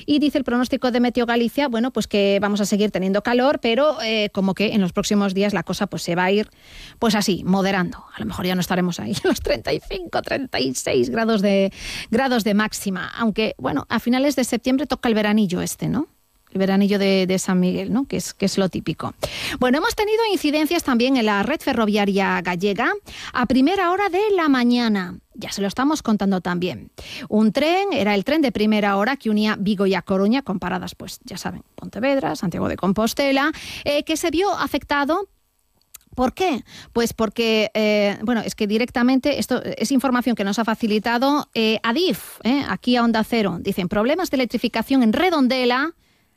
Y dice el pronóstico de Meteo Galicia, bueno, pues que vamos a seguir teniendo calor, pero como que en los próximos días la cosa pues se va a ir, pues así, moderando. A lo mejor ya no estaremos ahí en los 35, 36 grados de máxima. Aunque, bueno, a finales de septiembre toca el veranillo ¿no? El veranillo de San Miguel, ¿no? Que es lo típico. Bueno, hemos tenido incidencias también en la red ferroviaria gallega a primera hora de la mañana. Ya se lo estamos contando también. Un tren, era el tren de primera hora que unía Vigo y A Coruña, con paradas, pues ya saben, Pontevedra, Santiago de Compostela, que se vio afectado. ¿Por qué? Pues porque, es que directamente, esto es información que nos ha facilitado Adif, aquí a Onda Cero. Dicen, problemas de electrificación en Redondela.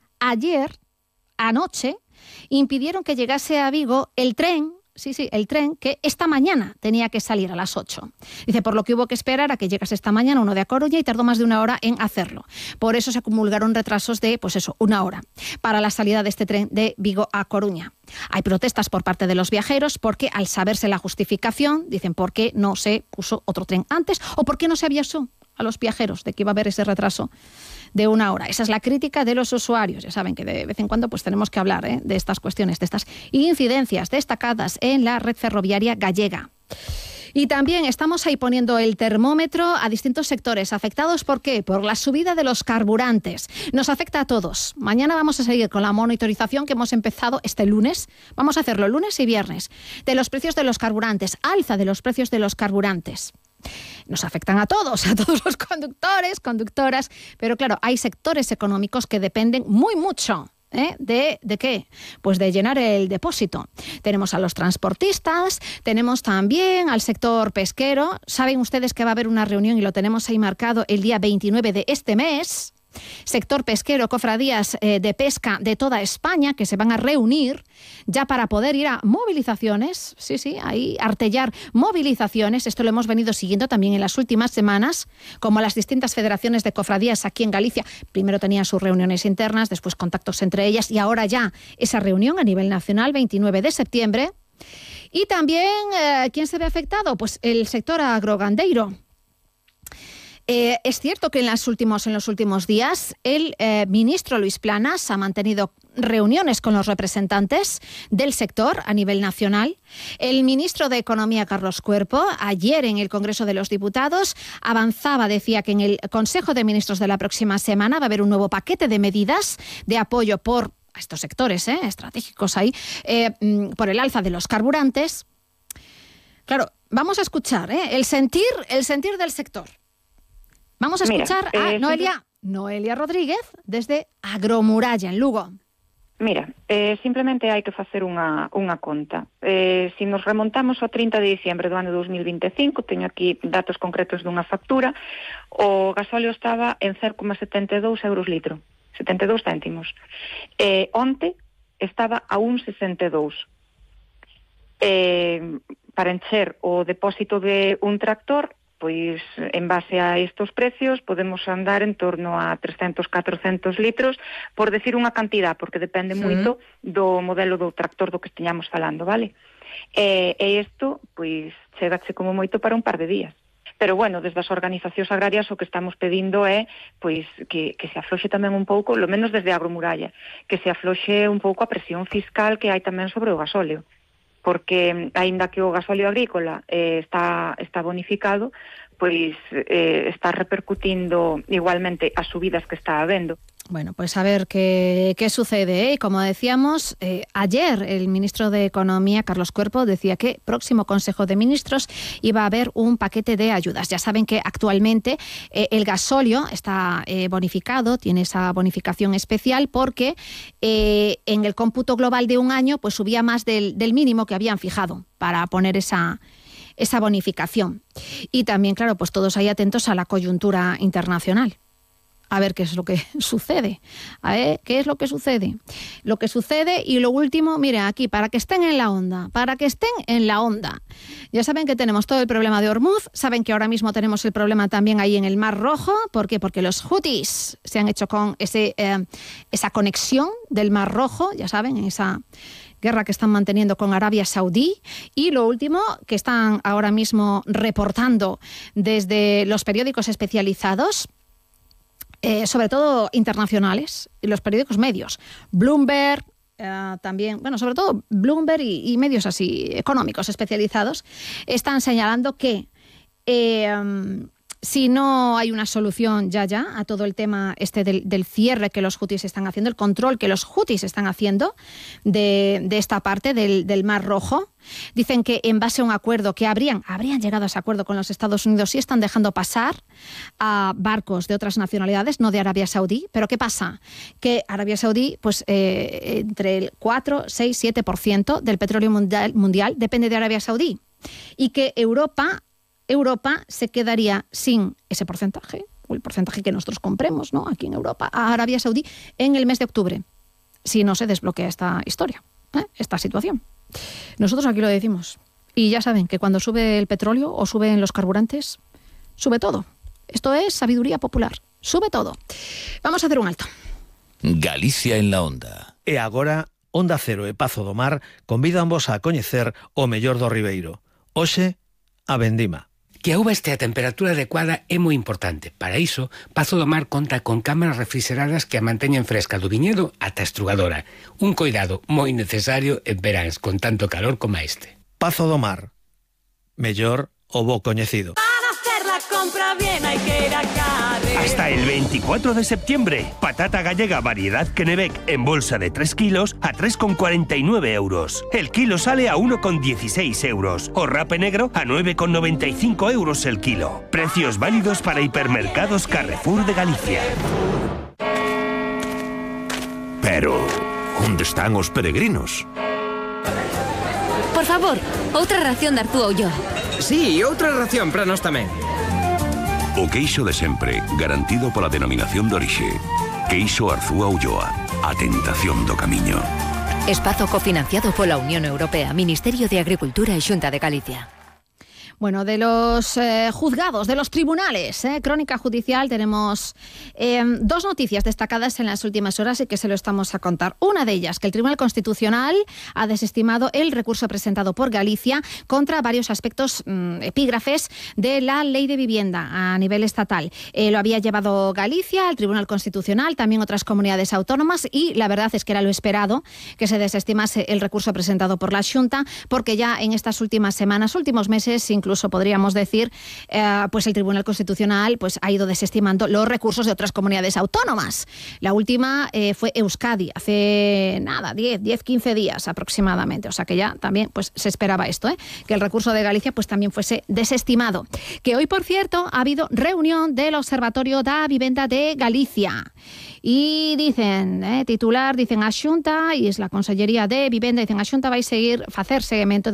Anoche, impidieron que llegase a Vigo el tren que esta mañana tenía que salir a las 8. Dice, por lo que hubo que esperar a que llegase esta mañana uno de A Coruña y tardó más de una hora en hacerlo. Por eso se acumularon retrasos de, una hora para la salida de este tren de Vigo a Coruña. Hay protestas por parte de los viajeros porque al saberse la justificación, dicen, ¿por qué no se puso otro tren antes? ¿O por qué no se avisó a los viajeros de que iba a haber ese retraso de una hora? Esa es la crítica de los usuarios. Ya saben que de vez en cuando pues tenemos que hablar de estas cuestiones, de estas incidencias destacadas en la red ferroviaria gallega. Y también estamos ahí poniendo el termómetro a distintos sectores afectados. ¿Por qué? Por la subida de los carburantes. Nos afecta a todos. Mañana vamos a seguir con la monitorización que hemos empezado este lunes. Vamos a hacerlo lunes y viernes. De los precios de los carburantes. Alza de los precios de los carburantes. Nos afectan a todos los conductores, conductoras, pero claro, hay sectores económicos que dependen muy mucho. ¿De qué? Pues de llenar el depósito. Tenemos a los transportistas, tenemos también al sector pesquero. Saben ustedes que va a haber una reunión y lo tenemos ahí marcado el día 29 de este mes. Sector pesquero, cofradías de pesca de toda España que se van a reunir ya para poder ir a movilizaciones, ahí artellar movilizaciones. Esto lo hemos venido siguiendo también en las últimas semanas, como las distintas federaciones de cofradías aquí en Galicia. Primero tenían sus reuniones internas, después contactos entre ellas y ahora ya esa reunión a nivel nacional, 29 de septiembre. Y también, ¿quién se ve afectado? Pues el sector agrogandeiro. Es cierto que en los últimos días el ministro Luis Planas ha mantenido reuniones con los representantes del sector a nivel nacional. El ministro de Economía, Carlos Cuerpo, ayer en el Congreso de los Diputados avanzaba, decía que en el Consejo de Ministros de la próxima semana va a haber un nuevo paquete de medidas de apoyo por estos sectores estratégicos ahí, por el alza de los carburantes. Claro, vamos a escuchar el sentir del sector. Vamos a escuchar a Noelia Rodríguez desde Agromuralla, en Lugo. Mira, simplemente hai que facer unha conta. Se nos remontamos ao 30 de diciembre do ano 2025, teño aquí datos concretos dunha factura, o gasóleo estaba en 0,72 euros litro, 72 céntimos. Onte estaba a 1,62. Para encher o depósito de un tractor, pois en base a estos precios podemos andar en torno a 300, 400 litros, por decir unha cantidad, porque depende moito do modelo do tractor do que esteñamos falando, vale? E isto, pois, chegache como moito para un par de días. Pero, bueno, desde as organizacións agrarias o que estamos pedindo é pois que se afloxe tamén un pouco, lo menos desde Agromuralla, que se afloxe un pouco a presión fiscal que hai tamén sobre o gasóleo. Porque, aínda que o gasóleo agrícola está bonificado, pois está repercutindo igualmente as subidas que está habendo. Bueno, pues a ver qué sucede. Y como decíamos, ayer el ministro de Economía, Carlos Cuerpo, decía que próximo Consejo de Ministros iba a haber un paquete de ayudas. Ya saben que actualmente el gasóleo está bonificado, tiene esa bonificación especial porque en el cómputo global de un año pues subía más del mínimo que habían fijado para poner esa bonificación. Y también, claro, pues todos ahí atentos a la coyuntura internacional. A ver qué es lo que sucede. A ver qué es lo que sucede. Lo que sucede y lo último, mire, aquí, para que estén en la onda. Ya saben que tenemos todo el problema de Hormuz. Saben que ahora mismo tenemos el problema también ahí en el Mar Rojo. ¿Por qué? Porque los Houthis se han hecho con esa conexión del Mar Rojo, ya saben, en esa guerra que están manteniendo con Arabia Saudí. Y lo último que están ahora mismo reportando desde los periódicos especializados sobre todo internacionales, y los periódicos medios. Bloomberg, también, bueno, sobre todo Bloomberg y medios así económicos especializados, están señalando que si no hay una solución ya a todo el tema del cierre que los hutis están haciendo, el control que los hutis están haciendo de esta parte del Mar Rojo, dicen que en base a un acuerdo que habrían llegado a ese acuerdo con los Estados Unidos, sí están dejando pasar a barcos de otras nacionalidades, no de Arabia Saudí. Pero ¿qué pasa? Que Arabia Saudí, pues entre el 4, 6, 7% del petróleo mundial depende de Arabia Saudí, y que Europa se quedaría sin ese porcentaje, o el porcentaje que nosotros compremos, ¿no?, aquí en Europa, a Arabia Saudí en el mes de octubre, si no se desbloquea esta historia, esta situación. Nosotros aquí lo decimos. Y ya saben que cuando sube el petróleo o suben los carburantes, sube todo. Esto es sabiduría popular. Sube todo. Vamos a hacer un alto. Galicia en la Onda. E agora, Onda Cero e Pazo do Mar convídanvos a coñecer o mellor do Ribeiro. Hoxe, a vendima. Que a uva este a temperatura adecuada é moi importante. Para iso, Pazo do Mar conta con cámaras refrigeradas que a manteñen fresca do viñedo ata a estrugadora. Un coidado moi necesario en veráns con tanto calor como este. Pazo do Mar. Mellor o bo coñecido. Para hacer la compra bien hay que ir a Carre. Hasta el 24 de septiembre, patata gallega variedad Kennebec en bolsa de 3 kilos a 3,49 euros. El kilo sale a 1,16 euros. O rape negro a 9,95 euros el kilo. Precios válidos para hipermercados Carrefour de Galicia. Pero, ¿onde están os peregrinos? Por favor, outra ración de Artúa Ulloa. Sí, outra ración para nós tamén. O queixo de sempre, garantido pola denominación de orixe. Queixo Arzúa Ulloa, a tentación do camiño. Espazo cofinanciado pola Unión Europea, Ministerio de Agricultura e Xunta de Galicia. Bueno, de los juzgados, de los tribunales, crónica judicial, tenemos dos noticias destacadas en las últimas horas y que se lo estamos a contar. Una de ellas, que el Tribunal Constitucional ha desestimado el recurso presentado por Galicia contra varios aspectos epígrafes de la Ley de Vivienda a nivel estatal. Lo había llevado Galicia al Tribunal Constitucional, también otras comunidades autónomas, y la verdad es que era lo esperado que se desestimase el recurso presentado por la Xunta, porque ya en estas últimas semanas, últimos meses, incluso podríamos decir, pues el Tribunal Constitucional pues ha ido desestimando los recursos de otras comunidades autónomas. La última fue Euskadi, hace 10, 15 días aproximadamente. O sea que ya también pues se esperaba esto, que el recurso de Galicia pues también fuese desestimado. Que hoy, por cierto, ha habido reunión del Observatorio da Vivenda de Galicia. Y dicen, titular, dicen a Xunta, e es la Consellería de Vivenda, dicen a Xunta vai seguir facer seguimento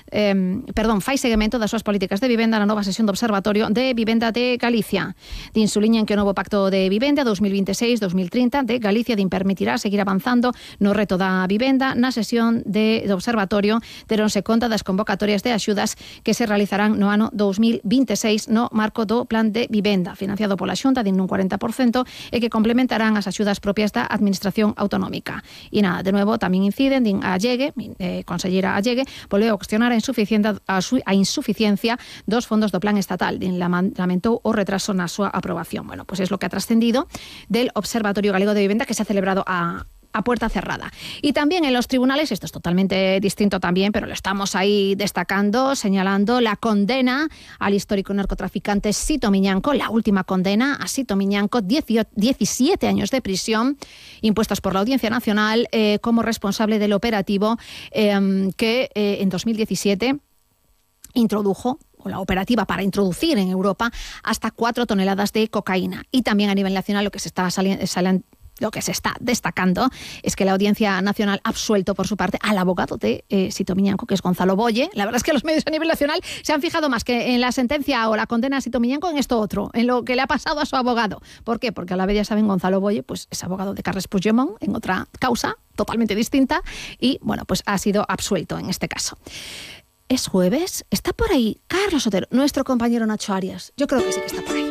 fai seguimento das súas políticas de vivenda na nova sesión do Observatorio de Vivenda de Galicia. Din suliñan que o novo Pacto de Vivenda 2026-2030 de Galicia permitirá seguir avanzando no reto da vivenda. Na sesión do Observatorio deronse conta das convocatorias de axudas que se realizarán no ano 2026 no marco do Plan de Vivenda, financiado pola Xunta nun 40%, e que complementarán as axudas propias da Administración Autonómica. E nada, de novo, tamén inciden, din a Allegue, consellera Allegue, volveu a cuestionar a insuficiencia dos fondos do Plan Estatal. Din, lamentou o retraso na súa aprobación. Bueno, pues es lo que ha trascendido del Observatorio Galego de Vivenda, que se ha celebrado a puerta cerrada. Y también en los tribunales, esto es totalmente distinto también, pero lo estamos ahí destacando, señalando la condena al histórico narcotraficante Sito Miñanco, la última condena a Sito Miñanco, 17 años de prisión impuestos por la Audiencia Nacional como responsable del operativo que en 2017 introdujo, o la operativa para introducir en Europa hasta 4 toneladas de cocaína. Y también a nivel nacional lo que se está destacando es que la Audiencia Nacional ha absuelto por su parte al abogado de Sito Miñanco, que es Gonzalo Boye. La verdad es que los medios a nivel nacional se han fijado más que en la sentencia o la condena a Sito Miñanco, en esto otro, en lo que le ha pasado a su abogado. ¿Por qué? Porque a la vez, ya saben, Gonzalo Boye pues es abogado de Carles Puigdemont en otra causa totalmente distinta y, bueno, pues ha sido absuelto en este caso. ¿Es jueves? ¿Está por ahí Carlos Otero, nuestro compañero Nacho Arias? Yo creo que sí que está por ahí.